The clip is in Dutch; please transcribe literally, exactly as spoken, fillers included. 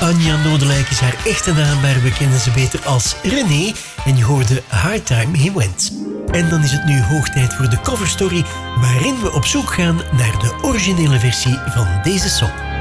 Anja Nodelijk is haar echte naam, maar we kennen ze beter als René. En je hoorde Hard Time He Went. En dan is het nu hoog tijd voor de coverstory, waarin we op zoek gaan naar de originele versie van deze song.